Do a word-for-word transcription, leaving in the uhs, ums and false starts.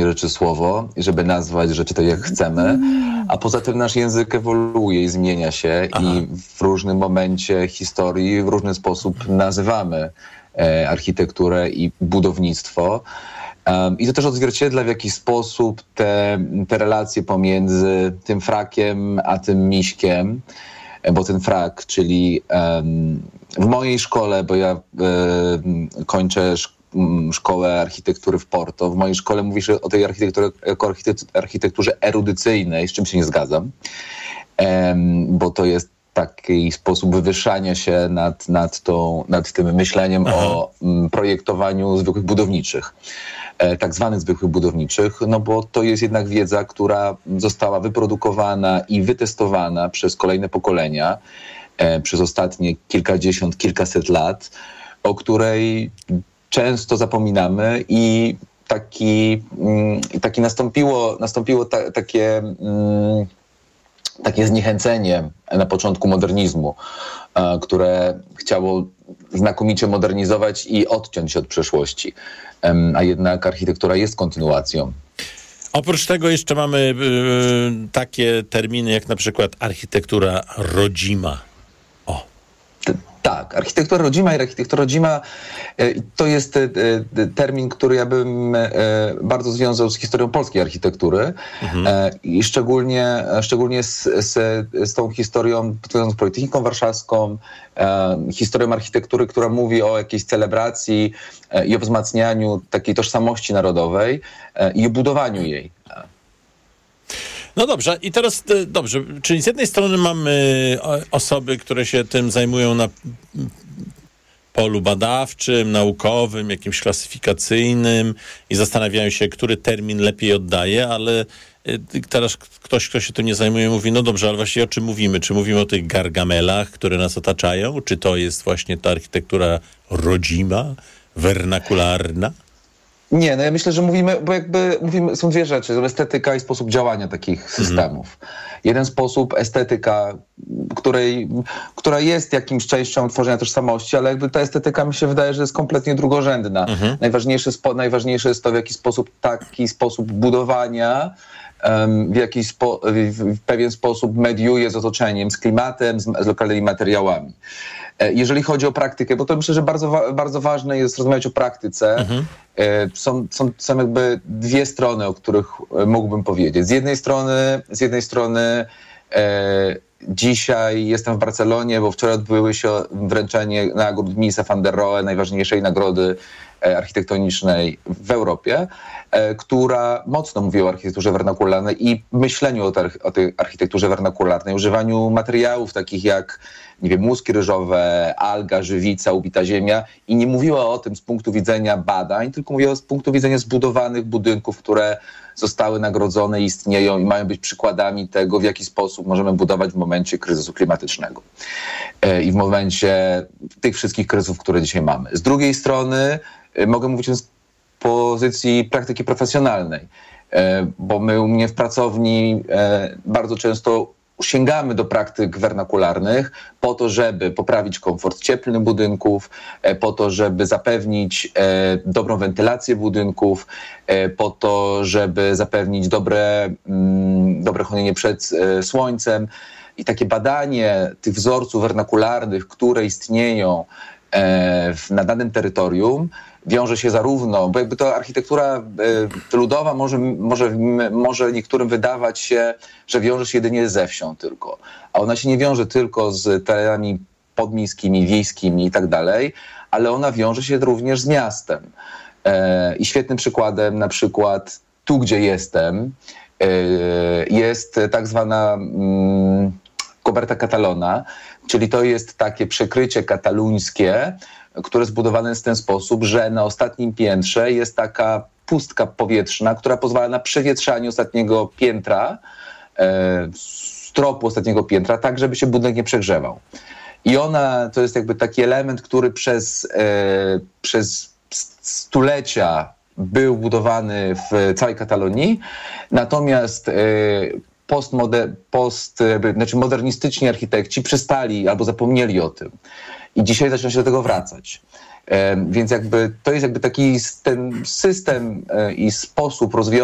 znaczenie rzeczy słowo, żeby nazwać rzeczy tak, jak chcemy, a poza tym nasz język ewoluuje i zmienia się. Aha. I w różnym momencie historii w różny sposób nazywamy e, architekturę i budownictwo. Um, I to też odzwierciedla w jakiś sposób te, te relacje pomiędzy tym frakiem a tym miśkiem, bo ten frak, czyli um, w mojej szkole, bo ja um, kończę szk- szkołę architektury w Porto, w mojej szkole mówi się o tej architekturze jako architekturze erudycyjnej, z czym się nie zgadzam, um, bo to jest taki sposób wywyższania się nad, nad, tą, nad tym myśleniem Aha. o um, projektowaniu zwykłych budowniczych. Tak zwanych zwykłych budowniczych, no bo to jest jednak wiedza, która została wyprodukowana i wytestowana przez kolejne pokolenia, e, przez ostatnie kilkadziesiąt, kilkaset lat, o której często zapominamy i taki, mm, taki nastąpiło, nastąpiło ta, takie, mm, takie zniechęcenie na początku modernizmu, e, które chciało znakomicie modernizować i odciąć się od przeszłości. A jednak architektura jest kontynuacją. Oprócz tego jeszcze mamy y, takie terminy jak na przykład architektura rodzima. O. T- tak, architektura rodzima i architektura rodzima y, to jest y, y, termin, który ja bym y, bardzo związał z historią polskiej architektury mhm. y, i szczególnie, szczególnie z, z, z tą historią związaną z Politechniką Warszawską, y, historią architektury, która mówi o jakiejś celebracji y, i o wzmacnianiu takiej tożsamości narodowej y, i o budowaniu jej. No dobrze, i teraz dobrze, czyli z jednej strony mamy osoby, które się tym zajmują na polu badawczym, naukowym, jakimś klasyfikacyjnym i zastanawiają się, który termin lepiej oddaje, ale teraz ktoś, kto się tym nie zajmuje, mówi, no dobrze, ale właściwie o czym mówimy? Czy mówimy o tych gargamelach, które nas otaczają? Czy to jest właśnie ta architektura rodzima, wernakularna? Nie, no ja myślę, że mówimy, bo jakby mówimy, są dwie rzeczy, estetyka i sposób działania takich systemów. Mhm. Jeden sposób, estetyka, której, która jest jakimś częścią tworzenia tożsamości, ale jakby ta estetyka mi się wydaje, że jest kompletnie drugorzędna. Mhm. Najważniejsze, spo, najważniejsze jest to, w jaki sposób taki sposób budowania um, w jakiś spo, w, w pewien sposób mediuje z otoczeniem, z klimatem, z, z lokalnymi materiałami. Jeżeli chodzi o praktykę, bo to myślę, że bardzo, bardzo ważne jest rozmawiać o praktyce. Mhm. Są, są, są jakby dwie strony, o których mógłbym powiedzieć. Z jednej strony, z jednej strony e, dzisiaj jestem w Barcelonie, bo wczoraj odbyły się wręczenie nagród Mies van der Rohe, najważniejszej nagrody architektonicznej w Europie, e, która mocno mówi o architekturze wernakularnej i myśleniu o, te, o tej architekturze wernakularnej, używaniu materiałów takich jak, nie wiem, łuski ryżowe, alga, żywica, ubita ziemia i nie mówiła o tym z punktu widzenia badań, tylko mówiła z punktu widzenia zbudowanych budynków, które zostały nagrodzone, istnieją i mają być przykładami tego, w jaki sposób możemy budować w momencie kryzysu klimatycznego e, i w momencie tych wszystkich kryzysów, które dzisiaj mamy. Z drugiej strony e, mogę mówić z pozycji praktyki profesjonalnej, e, bo my u mnie w pracowni e, bardzo często sięgamy do praktyk wernakularnych po to, żeby poprawić komfort cieplny budynków, po to, żeby zapewnić e, dobrą wentylację budynków, e, po to, żeby zapewnić dobre, mm, dobre chronienie przed e, słońcem. I takie badanie tych wzorców wernakularnych, które istnieją e, w, na danym terytorium, wiąże się zarówno, bo jakby to architektura y, ludowa może, może, może niektórym wydawać się, że wiąże się jedynie ze wsią tylko, a ona się nie wiąże tylko z terenami podmiejskimi, wiejskimi i tak dalej, ale ona wiąże się również z miastem. E, I świetnym przykładem na przykład tu, gdzie jestem, y, jest tak zwana y, Coberta Catalana, czyli to jest takie przykrycie kataluńskie, które zbudowane jest w ten sposób, że na ostatnim piętrze jest taka pustka powietrzna, która pozwala na przewietrzanie ostatniego piętra, e, stropu ostatniego piętra, tak żeby się budynek nie przegrzewał. I ona to jest jakby taki element, który przez, e, przez stulecia był budowany w całej Katalonii, natomiast e, postmoder, post, znaczy modernistyczni architekci przestali albo zapomnieli o tym. I dzisiaj zaczyna się do tego wracać. E, więc jakby to jest jakby taki ten system e, i sposób rozwiązania